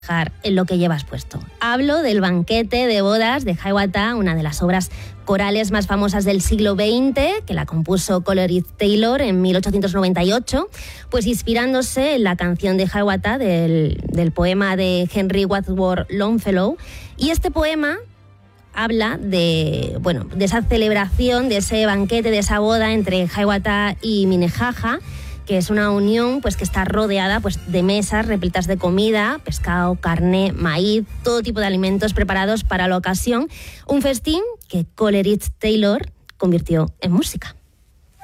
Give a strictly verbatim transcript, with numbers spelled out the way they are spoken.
en lo que llevas puesto. Hablo del banquete de bodas de Hiawatha, una de las obras corales más famosas del siglo veinte, que la compuso Coleridge Taylor en mil ochocientos noventa y ocho, pues inspirándose en la canción de Hiawatha del, del poema de Henry Wadsworth Longfellow. Y este poema habla de, bueno, de esa celebración, de ese banquete, de esa boda entre Hiawatha y Minnehaha, que es una unión pues que está rodeada pues de mesas repletas de comida, pescado, carne, maíz, todo tipo de alimentos preparados para la ocasión. Un festín que Coleridge Taylor convirtió en música.